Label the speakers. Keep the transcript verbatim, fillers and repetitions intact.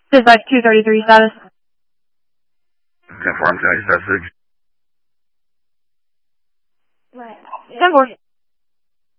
Speaker 1: Dispatch two thirty-three status.
Speaker 2: ten four, I'm ten six.
Speaker 1: ten four.